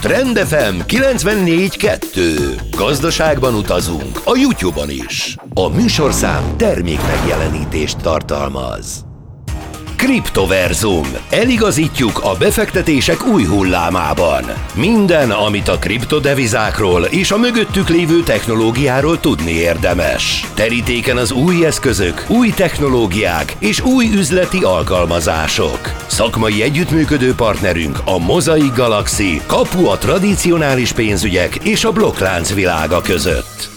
Trend FM 94.2. Gazdaságban utazunk a YouTube-on is. A műsorszám termék megjelenítést tartalmaz. Kriptoverzum. Eligazítjuk a befektetések új hullámában. Minden, amit a kriptodevizákról és a mögöttük lévő technológiáról tudni érdemes. Terítéken az új eszközök, új technológiák és új üzleti alkalmazások. Szakmai együttműködő partnerünk a Mosaic Galaxy, kapu a tradicionális pénzügyek és a blokklánc világa között.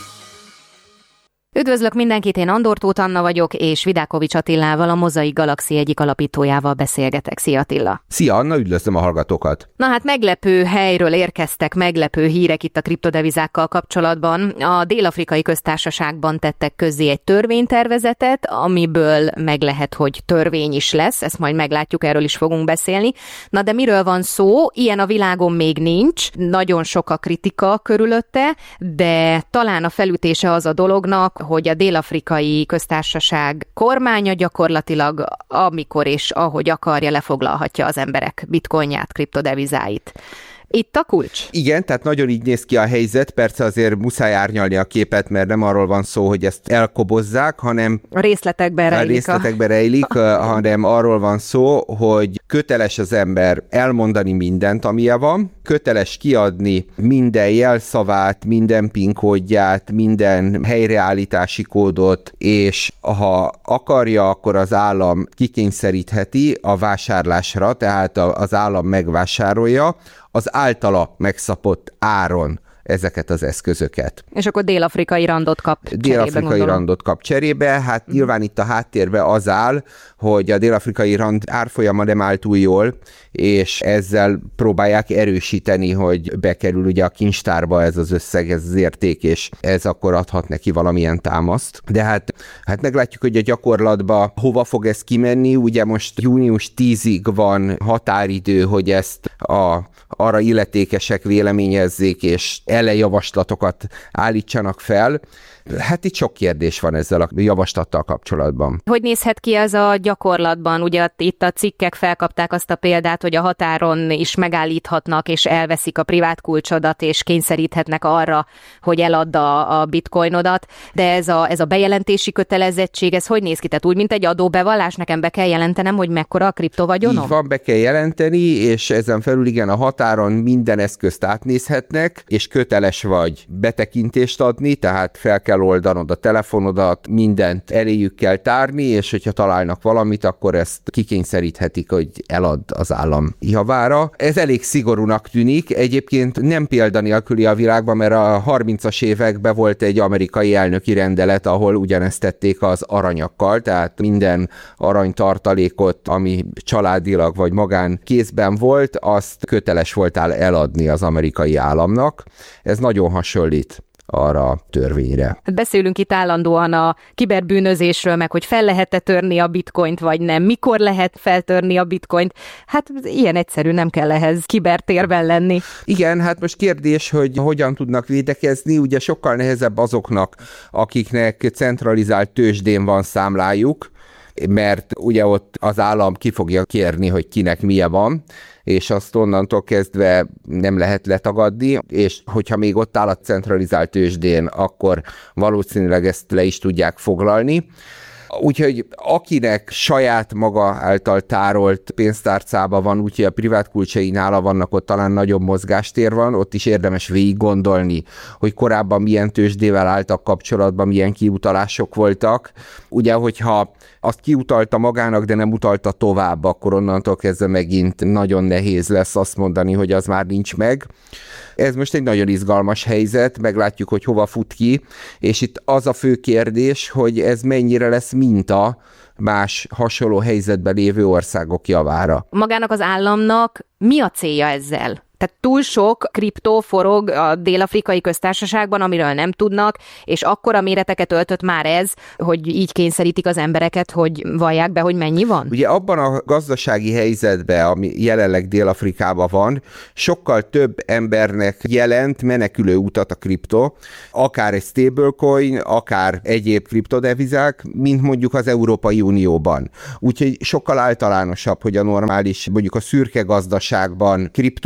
Üdvözlök mindenkit, én Andor Tóth Anna vagyok, és Vidákovics Attilával, a Mosaic Galaxy egyik alapítójával beszélgetek. Szia Attila! Szia Anna, üdvözlöm a hallgatókat! Na hát meglepő helyről érkeztek meglepő hírek itt a kriptodevizákkal kapcsolatban. A Dél-Afrikai Köztársaságban tettek közzé egy törvénytervezetet, amiből meg lehet, hogy törvény is lesz, ezt majd meglátjuk, erről is fogunk beszélni. Na de miről van szó? Ilyen a világon még nincs, nagyon sok a kritika körülötte, de talán a felütése az a dolognak, hogy a Dél-Afrikai Köztársaság kormánya gyakorlatilag amikor és ahogy akarja lefoglalhatja az emberek bitcoinját, kriptodevizáit. Itt a kulcs? Igen, tehát nagyon így néz ki a helyzet, persze azért muszáj árnyalni a képet, mert nem arról van szó, hogy ezt elkobozzák, hanem a részletekben rejlik, hanem arról van szó, hogy köteles az ember elmondani mindent, amilyen van, köteles kiadni minden jelszavát, minden PIN kódját, minden helyreállítási kódot, és ha akarja, akkor az állam kikényszerítheti a vásárlásra, tehát az állam megvásárolja az általa megszabott áron ezeket az eszközöket. És akkor dél-afrikai randot kap cserébe, Dél-afrikai randot kap cserébe, hát nyilván itt a háttérbe az áll, hogy a dél-afrikai rand árfolyama nem áll túl jól, és ezzel próbálják erősíteni, hogy bekerül ugye a kincstárba ez az összeg, ez az érték, és ez akkor adhat neki valamilyen támaszt. De hát meglátjuk, hogy a gyakorlatban hova fog ez kimenni. Ugye most június 10-ig van határidő, hogy ezt arra illetékesek véleményezzék, és ellenjavaslatokat állítsanak fel. Hát itt sok kérdés van ezzel a javaslattal kapcsolatban. Hogy nézhet ki ez a gyakorlatban? Ugye itt a cikkek felkapták azt a példát, hogy a határon is megállíthatnak, és elveszik a privát kulcsodat, és kényszeríthetnek arra, hogy eladd a bitcoinodat. De ez a bejelentési kötelezettség, ez hogy néz ki? Tehát úgy, mint egy adóbevallás, nekem be kell jelentenem, hogy mekkora a kriptovagyonom? Így van, be kell jelenteni, és ezen felül igen, a határon minden eszközt átnézhetnek, és köteles vagy betekintést adni, tehát fel kell oldanod a telefonodat, mindent eléjük kell tárni, és hogyha találnak valamit, akkor ezt kikényszeríthetik, hogy elad az állam javára. Ez elég szigorúnak tűnik, egyébként nem példanélküli a világban, mert a 30-as években volt egy amerikai elnöki rendelet, ahol ugyanezt tették az aranyakkal, tehát minden aranytartalékot, ami családilag vagy magán kézben volt, azt köteles voltál eladni az amerikai államnak. Ez nagyon hasonlít arra a törvényre. Beszélünk itt állandóan a kiberbűnözésről, meg hogy fel lehet-e törni a bitcoint, vagy nem. Mikor lehet feltörni a bitcoint? Hát ilyen egyszerű, nem kell ehhez kibertérben lenni. Igen, hát most kérdés, hogy hogyan tudnak védekezni. Ugye sokkal nehezebb azoknak, akiknek centralizált tőzsdén van számlájuk, mert ugye ott az állam ki fogja kérni, hogy kinek milyen van, és azt onnantól kezdve nem lehet letagadni, és hogyha még ott áll a centralizált tőzsdén, akkor valószínűleg ezt le is tudják foglalni. Úgyhogy akinek saját maga által tárolt pénztárcában van, úgyhogy a privát kulcsai nála vannak, ott talán nagyobb mozgástér van, ott is érdemes végig gondolni, hogy korábban milyen tőzsdével álltak kapcsolatban, milyen kiutalások voltak. Ugye, hogyha azt kiutalta magának, de nem utalta tovább, akkor onnantól kezdve megint nagyon nehéz lesz azt mondani, hogy az már nincs meg. Ez most egy nagyon izgalmas helyzet, meglátjuk, hogy hova fut ki, és itt az a fő kérdés, hogy ez mennyire lesz minta más hasonló helyzetben lévő országok javára. Magának az államnak mi a célja ezzel? Tehát túl sok kriptó forog a Dél-Afrikai Köztársaságban, amiről nem tudnak, és akkora méreteket öltött már ez, hogy így kényszerítik az embereket, hogy vallják be, hogy mennyi van? Ugye abban a gazdasági helyzetben, ami jelenleg Dél-Afrikában van, sokkal több embernek jelent menekülő utat a kriptó, akár egy stablecoin, akár egyéb kriptodevizák, mint mondjuk az Európai Unióban. Úgyhogy sokkal általánosabb, hogy a normális, mondjuk a szürke gazdaságban, kriptókban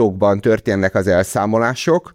történnek az elszámolások.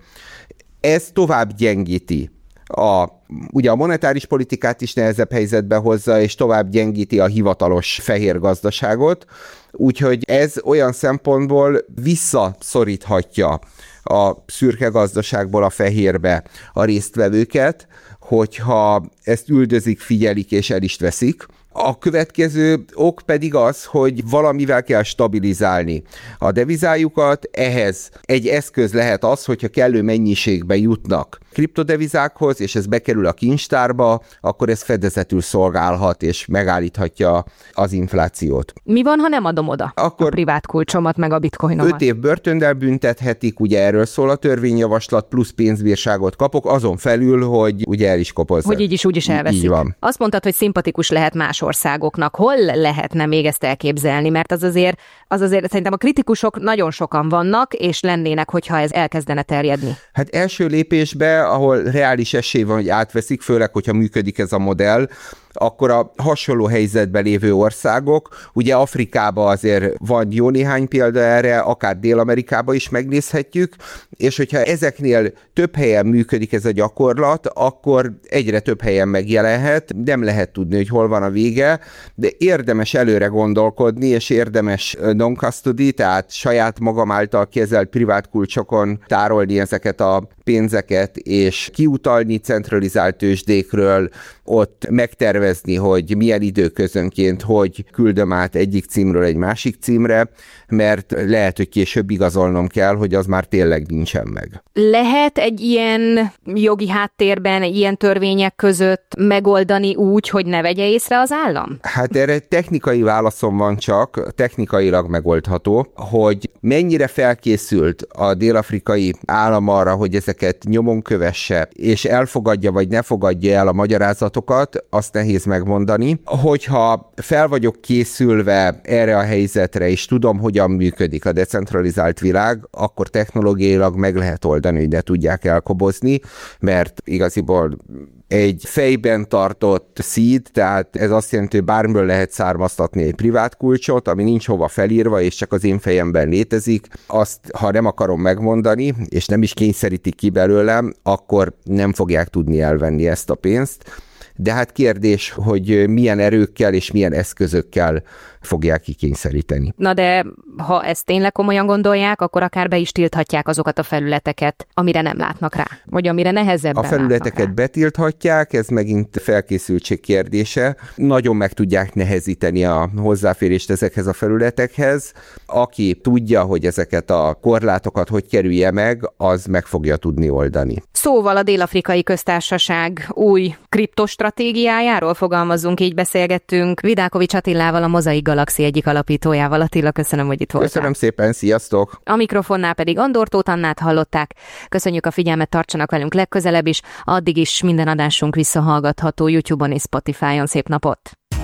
Ez tovább gyengíti ugye a monetáris politikát is nehezebb helyzetbe hozza, és tovább gyengíti a hivatalos fehér gazdaságot, úgyhogy ez olyan szempontból visszaszoríthatja a szürke gazdaságból a fehérbe a résztvevőket, hogyha ezt üldözik, figyelik és el is veszik. A következő ok pedig az, hogy valamivel kell stabilizálni a devizájukat, ehhez egy eszköz lehet az, hogyha kellő mennyiségben jutnak kriptodevizákhoz, és ez bekerül a kincstárba, akkor ez fedezetül szolgálhat, és megállíthatja az inflációt. Mi van, ha nem adom oda a privát kulcsomat, meg a bitcoinomat? 5 év börtönnel büntethetik, ugye erről szól a törvényjavaslat, plusz pénzbírságot kapok, azon felül, hogy ugye el is kopozzak. Hogy így is úgy is elveszik. Így van. Azt mondtad, hogy szimpatikus lehet más országoknak. Hol lehetne még ezt elképzelni? Mert az azért szerintem a kritikusok nagyon sokan vannak, és lennének, hogyha ez elkezdene terjedni. Hát első lépésben, ahol reális esély van, hogy átveszik, főleg, hogyha működik ez a modell, akkor a hasonló helyzetben lévő országok, ugye Afrikában azért van jó néhány példa erre, akár Dél-Amerikában is megnézhetjük, és hogyha ezeknél több helyen működik ez a gyakorlat, akkor egyre több helyen megjelenhet, nem lehet tudni, hogy hol van a vége, de érdemes előre gondolkodni, és érdemes non-custody, tehát saját magam által kezelt privát kulcsokon tárolni ezeket a pénzeket, és kiutalni centralizált tőzsdékről, ott megtervezni, hogy milyen időközönként hogy küldöm át egyik címről egy másik címre, mert lehet, hogy később igazolnom kell, hogy az már tényleg nincsen meg. Lehet egy ilyen jogi háttérben, ilyen törvények között megoldani úgy, hogy ne vegye észre az állam? Hát erre technikai válaszom van csak, technikailag megoldható, hogy mennyire felkészült a dél-afrikai állam arra, hogy ezeket nyomon kövesse, és elfogadja vagy ne fogadja el a magyarázatokat, azt nehéz megmondani. Hogyha fel vagyok készülve erre a helyzetre, és tudom, hogyan működik a decentralizált világ, akkor technológiailag meg lehet oldani, hogy ne tudják elkobozni, mert igaziból egy fejben tartott seed, tehát ez azt jelenti, hogy bármiből lehet származtatni egy privát kulcsot, ami nincs hova felírva, és csak az én fejemben létezik. Azt, ha nem akarom megmondani, és nem is kényszerítik ki belőlem, akkor nem fogják tudni elvenni ezt a pénzt. De hát kérdés, hogy milyen erőkkel és milyen eszközökkel fogják kikényszeríteni. Na de ha ezt tényleg komolyan gondolják, akkor akár be is tilthatják azokat a felületeket, amire nem látnak rá, vagy amire nehezebben látnak rá. A felületeket betilthatják, ez megint felkészültség kérdése. Nagyon meg tudják nehezíteni a hozzáférést ezekhez a felületekhez. Aki tudja, hogy ezeket a korlátokat hogy kerülje meg, az meg fogja tudni oldani. Szóval a Dél-Afrikai Köztársaság új kriptostratégiájáról fogalmazzunk, így beszélgettünk Vidákovics Attilával, a Mozaik Galaxy egyik alapítójával. Attila, köszönöm, hogy itt voltál. Köszönöm szépen, sziasztok! A mikrofonnál pedig Andor Tóth Annát hallották. Köszönjük a figyelmet, tartsanak velünk legközelebb is, addig is minden adásunk visszahallgatható YouTube-on és Spotify-on. Szép napot!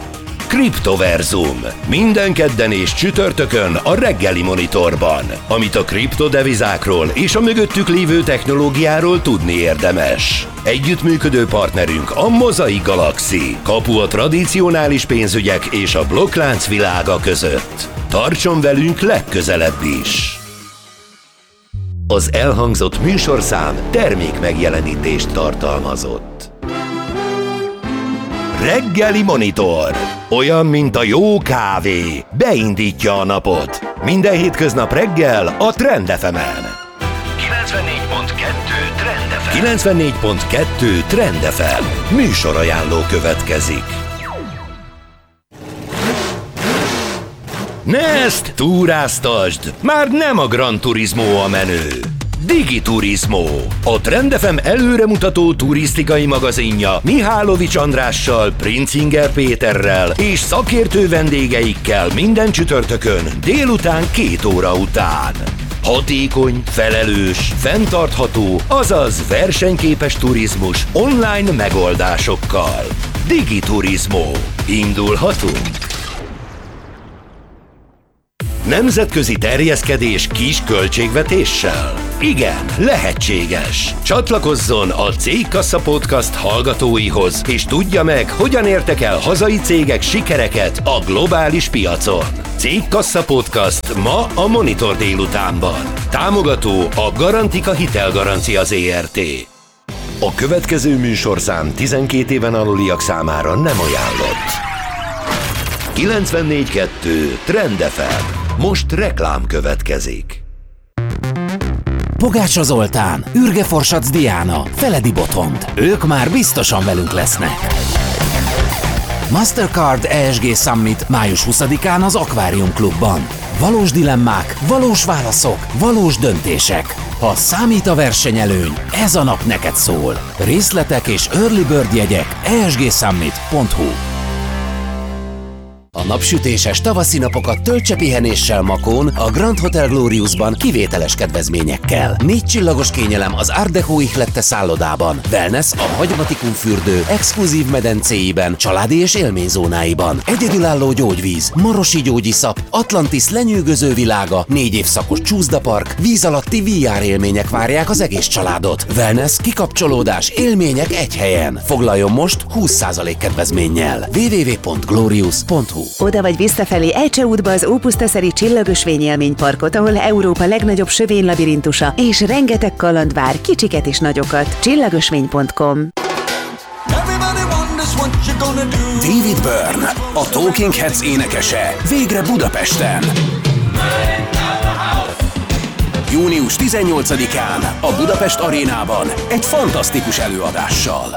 Kriptoverzum. Minden kedden és csütörtökön a reggeli monitorban. Amit a kriptodevizákról és a mögöttük lévő technológiáról tudni érdemes. Együttműködő partnerünk a Mozaik Galaxy. Kapu a tradicionális pénzügyek és a blokklánc világa között. Tartson velünk legközelebb is! Az elhangzott műsorszám termékmegjelenítést tartalmazott. Reggeli Monitor. Olyan, mint a jó kávé. Beindítja a napot. Minden hétköznap reggel a Trend FM-en. 94.2 Trend FM. Műsorajánló következik. Ne ezt túráztasd! Már nem a Gran Turismo a menő. Digiturismo, a Trend FM előremutató turisztikai magazinja Mihálovics Andrással, Princinger Péterrel és szakértő vendégeikkel minden csütörtökön délután 2 óra után. Hatékony, felelős, fenntartható, azaz versenyképes turizmus online megoldásokkal. Digiturismo. Indulhatunk! Nemzetközi terjeszkedés kis költségvetéssel? Igen, lehetséges. Csatlakozzon a Cégkassa Podcast hallgatóihoz, és tudja meg, hogyan értek el hazai cégek sikereket a globális piacon. Cégkassa Podcast ma a Monitor délutánban. Támogató a Garantika Hitelgarancia Zrt. A következő műsorszám 12 éven aluliak számára nem ajánlott. 94.2 Trend FM. Most reklám következik. Pogácsa Zoltán, Ürge Forsac Diana, Feledi Botond. Ők már biztosan velünk lesznek. Mastercard ESG Summit május 20-án az Aquarium Klubban. Valós dilemmák, valós válaszok, valós döntések. Ha számít a versenyelőny, ez a nap neked szól. Részletek és early bird jegyek esgsummit.hu. A napsütéses tavaszi napokat töltse pihenéssel Makón, a Grand Hotel Gloriusban kivételes kedvezményekkel. 4 csillagos kényelem az Art Deco ihlette szállodában, wellness a Hagymatikum fürdő exkluzív medencéiben, családi és élményzónáiban, egyedülálló gyógyvíz, marosi gyógyiszap, Atlantis lenyűgöző világa, 4 évszakos csúszdapark, víz alatti VR élmények várják az egész családot. Wellness, kikapcsolódás, élmények egy helyen. Foglaljon most 20% kedvezménnyel. www.glorius.hu. Oda vagy visszafelé Ejcse útba az Ópusztaszeri Csillagösvény-élményparkot, ahol Európa legnagyobb sövénylabirintusa és rengeteg kaland vár, kicsiket és nagyokat. Csillagösvény.com. David Byrne, a Talking Heads énekese, végre Budapesten. Június 18-án a Budapest Arénában egy fantasztikus előadással.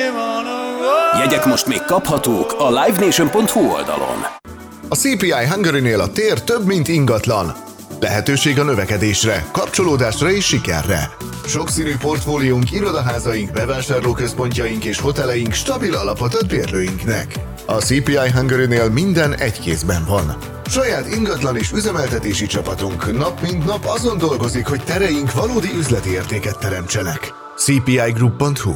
Jegyek most még kaphatók a livenation.hu oldalon. A CPI Hungary-nél a tér több, mint ingatlan. Lehetőség a növekedésre, kapcsolódásra és sikerre. Sokszínű portfóliónk, irodaházaink, bevásárlóközpontjaink és hoteleink stabil alapot ad bérlőinknek. A CPI Hungary-nél minden egy kézben van. Saját ingatlan és üzemeltetési csapatunk nap mint nap azon dolgozik, hogy tereink valódi üzleti értéket teremtsenek. cpigroup.hu.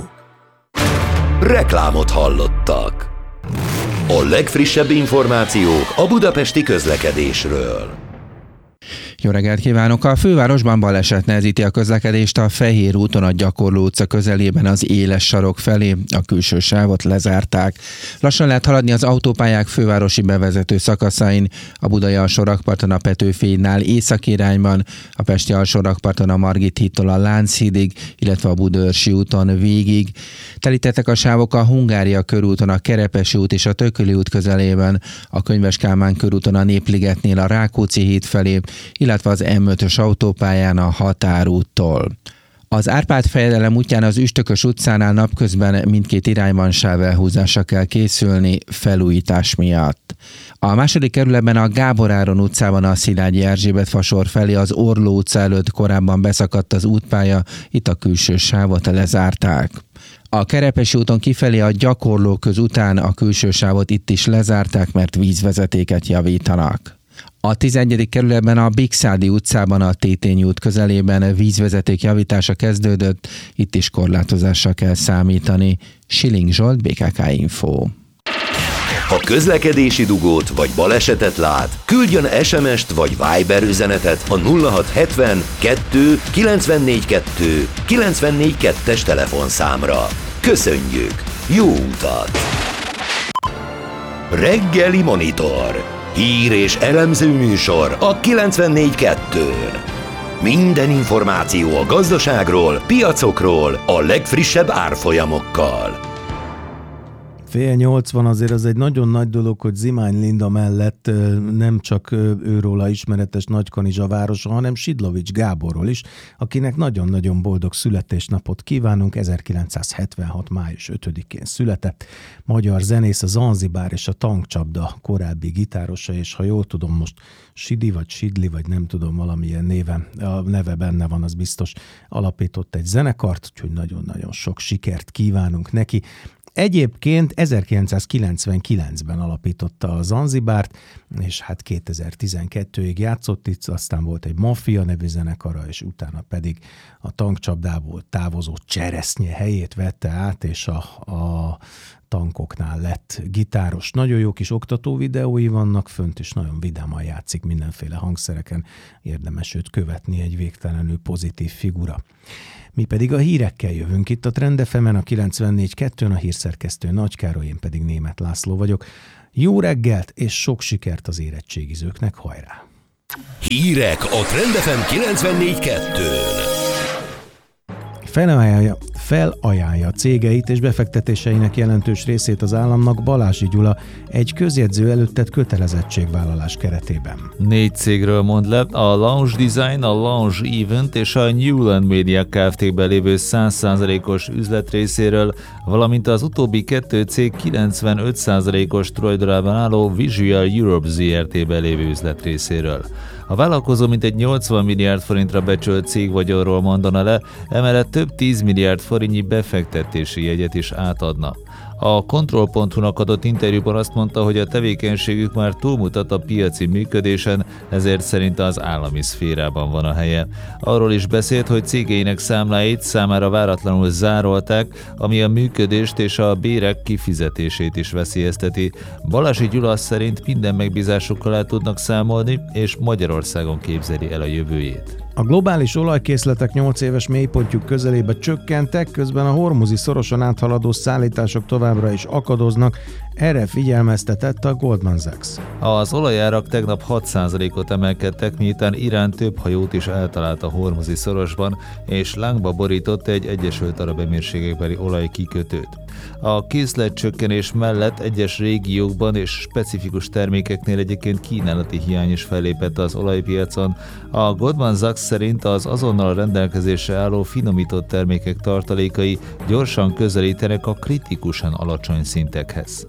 Reklámot hallottak. A legfrissebb információk a budapesti közlekedésről. Jó reggelt kívánok! A fővárosban baleset nehezíti a közlekedést a Fehér úton a Gyakorló utca közelében az Éles sarok felé. A külső sávot lezárták. Lassan lehet haladni az autópályák fővárosi bevezető szakaszain, a budai alsórakparton a Petőfi hídnál északi irányban, a pesti alsórakparton a Margit hídtól a Lánchídig, illetve a Budaörsi úton végig. Telítettek a sávok a Hungária körúton, a Kerepesi út és a Tököli út közelében, a Könyves Kálmán körúton a Népligetnél a Rákóczi híd felé, illetve az M5-ös autópályán a Határúttól. Az Árpád-fejedelem útján az Üstökös utcánál napközben mindkét irányban sávelhúzásra kell készülni felújítás miatt. A második kerületben a Gábor Áron utcában a Szilágyi Erzsébet fasor felé az Orló utca előtt korábban beszakadt az útpálya, itt a külső sávot lezárták. A Kerepesi úton kifelé a Gyakorló köz után a külső sávot itt is lezárták, mert vízvezetéket javítanak. A 11. kerületben a Bikszádi utcában a Tétényi út közelében vízvezeték javítása kezdődött, itt is korlátozásra kell számítani. Schilling Zsolt, BKK Info. Ha közlekedési dugót vagy balesetet lát, küldjön SMS-t vagy Viber üzenetet a 0670 2 94 2 94 2-es telefonszámra. Köszönjük! Jó utat! Reggeli Monitor. Hír és elemző műsor a 94.2-n. Minden információ a gazdaságról, piacokról, a legfrissebb árfolyamokkal. 7:80 azért az egy nagyon nagy dolog, hogy Zimány Linda mellett nem csak őróla ismeretes Nagykanizsa városa, hanem Sidlovics Gáborról is, akinek nagyon-nagyon boldog születésnapot kívánunk. 1976. május 5-én született. Magyar zenész, a Zanzibár és a Tankcsapda korábbi gitárosa, és ha jól tudom, most Sidi vagy Sidli, vagy nem tudom, valamilyen néven, a neve benne van, az biztos, alapított egy zenekart, úgyhogy nagyon-nagyon sok sikert kívánunk neki. Egyébként 1999-ben alapította a Zanzibárt, és hát 2012-ig játszott itt, aztán volt egy Mafia nevű zenekara, és utána pedig a Tankcsapdából távozó Cseresznye helyét vette át, és a tankoknál lett gitáros. Nagyon jó kis oktató videói vannak fönt, és nagyon vidáman játszik mindenféle hangszereken. Érdemes őt követni, egy végtelenül pozitív figura. Mi pedig a hírekkel jövünk itt a Trend FM-en, a 94.2-n, a hírszerkesztő Nagy Károly, én pedig Németh László vagyok. Jó reggelt és sok sikert az érettségizőknek, hajrá! Hírek a Trend FM 94.2-n. Felajánlja cégeit és befektetéseinek jelentős részét az államnak Balázsi Gyula egy közjegyző előtt tett kötelezettségvállalás keretében. 4 cégről mond le, a Lounge Design, a Lounge Event és a Newland Media Kft-ben lévő 100%-os üzletrészéről, valamint az utóbbi 2 cég 95%-os tulajdonában álló Visual Europe Zrt-ben lévő üzletrészéről. A vállalkozó mintegy 80 milliárd forintra becsült cégvagyonról mondana le, emellett több 10 milliárd forintnyi befektetési jegyet is átadna. A Control.hu-nak adott interjúban azt mondta, hogy a tevékenységük már túlmutat a piaci működésen, ezért szerinte az állami szférában van a helye. Arról is beszélt, hogy cégeinek számláit számára váratlanul zárolták, ami a működést és a bérek kifizetését is veszélyezteti. Balázsi Gyula szerint minden megbízásukkal el tudnak számolni, és Magyarországon képzeli el a jövőjét. A globális olajkészletek 8 éves mélypontjuk közelébe csökkentek, közben a hormuzi szoroson áthaladó szállítások továbbra is akadoznak, erre figyelmeztetett a Goldman Sachs. Az olajárak tegnap 6%-ot emelkedtek, miután Irán több hajót is eltalált a hormuzi szorosban, és lángba borított egy Egyesült Arab Emírségekbeli olajkikötőt. A készletcsökkenés mellett egyes régiókban és specifikus termékeknél egyébként kínálati hiány is fellépett az olajpiacon. A Goldman Sachs szerint az azonnal rendelkezésre álló finomított termékek tartalékai gyorsan közelítenek a kritikusan alacsony szintekhez.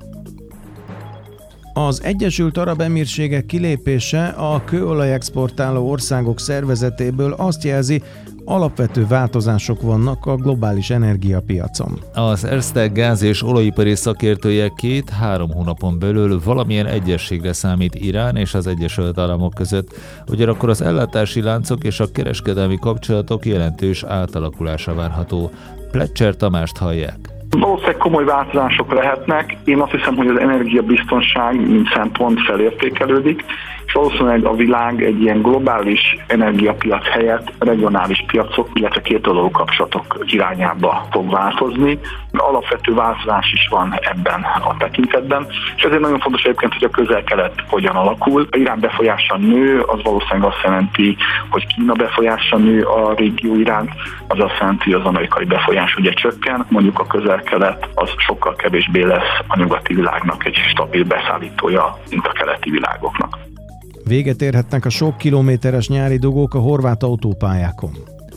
Az Egyesült Arab Emírségek kilépése a kőolaj-exportáló országok szervezetéből azt jelzi, alapvető változások vannak a globális energiapiacon. Az Erste gáz- és olajipari szakértője 2-3 hónapon belül valamilyen egyességre számít Irán és az Egyesült Államok között, ugyanakkor az ellátási láncok és a kereskedelmi kapcsolatok jelentős átalakulása várható. Pletcher Tamást hallják. Valószínűleg komoly változások lehetnek. Én azt hiszem, hogy az energiabiztonság mint szempont felértékelődik, és valószínűleg a világ egy ilyen globális energiapiac helyett regionális piacok, illetve kétoldalú kapcsolatok irányába fog változni. Alapvető változás is van ebben a tekintetben, és ezért nagyon fontos egyébként, hogy a Közel-Kelet hogyan alakul. A Irán befolyása nő, az valószínűleg azt jelenti, hogy Kína befolyása nő a régió iránt, az azt jelenti, hogy az amerikai befolyás ugye csökken, mondjuk a Közel-Kelet az sokkal kevésbé lesz a nyugati világnak egy stabil beszállítója, mint a keleti világoknak. Véget érhetnek a sok kilométeres nyári dugók a horvát autópályákon.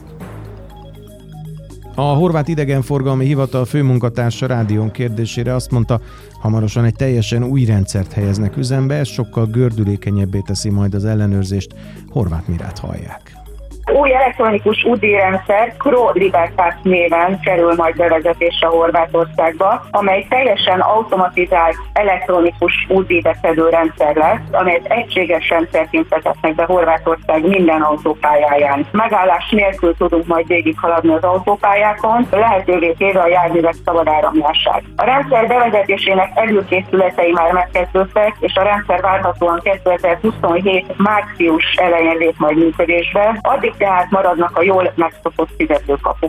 A horvát idegenforgalmi hivatal főmunkatársa Rádión kérdésére azt mondta, hamarosan egy teljesen új rendszert helyeznek üzembe, ez sokkal gördülékenyebbé teszi majd az ellenőrzést. Horváth Mirát hallják. Új elektronikus UDI-rendszer Kro Libertas néven kerül majd bevezetésre Horvátországba, amely teljesen automatizált elektronikus UDI-beszedő rendszer lesz, amelyet egységes rendszerként vezetnek be Horvátország minden autópályáján. Megállás nélkül tudunk majd végighaladni az autópályákon, lehetővé téve a járművek szabad áramlását. A rendszer bevezetésének előkészületei már megkezdődtek, és a rendszer várhatóan 2027. március elején lép majd működésbe. Addig tehát maradnak a jól megszokott fizetőkapuk.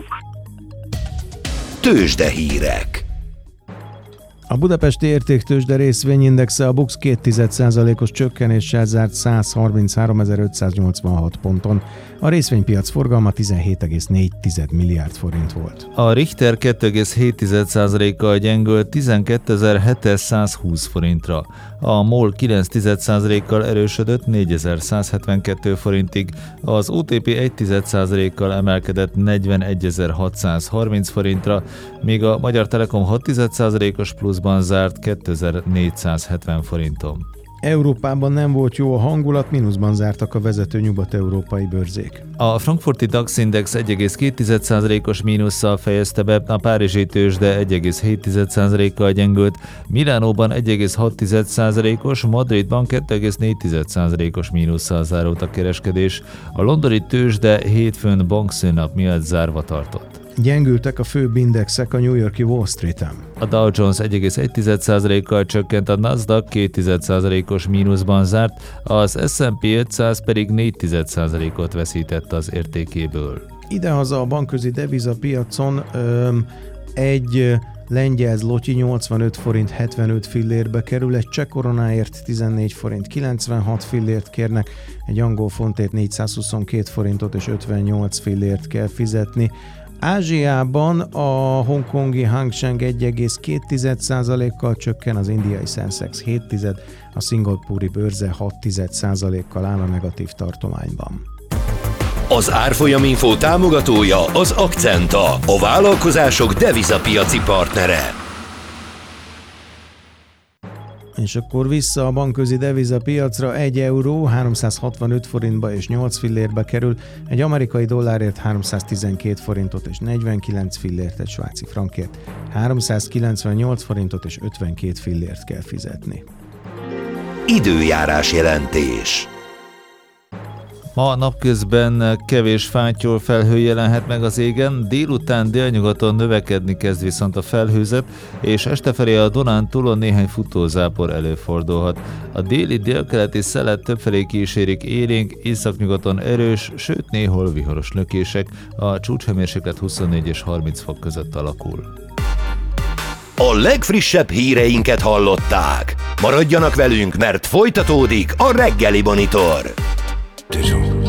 Tőzsdehírek. A budapesti értéktőzsde részvényindexe a BUX 0,2%-os csökkenéssel zárt 133.586 ponton. A részvénypiac forgalma 17,4 milliárd forint volt. A Richter 2,7%-kal gyengült 12.720 forintra. A MOL 9,1%-kal erősödött 4.172 forintig. Az OTP 1,1%-kal emelkedett 41.630 forintra, míg a Magyar Telekom 6,1%-os pluszban zárt 2.470 forinton. Európában nem volt jó a hangulat, mínuszban zártak a vezető nyugat-európai bőrzék. A frankfurti DAX Index 1,2%-os mínusszal fejezte be, a párizsi tőzsde 1,7%-kal gyengült, Milánóban 1,6%-os, Madridban 2,4%-os mínusszal zárult a kereskedés. A londoni tőzsde hétfőn bankszünnap miatt zárva tartott. Gyengültek a főbb indexek a New York-i Wall Street-en. A Dow Jones 1,1%-kal csökkent, a Nasdaq 2,1%-os mínuszban zárt, az S&P 500 pedig 4,1%-ot veszített az értékéből. Idehaza a bankközi devizapiacon egy lengyel zloty 85 forint 75 fillérbe kerül, egy cseh koronáért 14 forint 96 fillért kérnek, egy angol fontért 422 forintot és 58 fillért kell fizetni. Ázsiában a hongkongi Hang Seng 1,2%-kal csökken, az indiai Sensex 7%, a szingapúri bőrze 6%-kal áll a negatív tartományban. Az árfolyaminfó támogatója az Akcenta, a vállalkozások devizapiaci partnere. És akkor vissza a bankközi devizapiacra, 1 euró 365 forintba és 8 fillérbe kerül, egy amerikai dollárért 312 forintot és 49 fillért, egy svájci frankért 398 forintot és 52 fillért kell fizetni. Időjárás jelentés. Ma napközben kevés fátyol felhő jelenhet meg az égen, délután délnyugaton növekedni kezd viszont a felhőzet, és estefelé a Dunántúlon néhány futózápor előfordulhat. A déli délkeleti szelet többfelé kísérik élénk, északnyugaton erős, sőt néhol viharos lökések, a csúcshőmérséklet 24 és 30 fok között alakul. A legfrissebb híreinket hallották. Maradjanak velünk, mert folytatódik a Reggeli Monitor.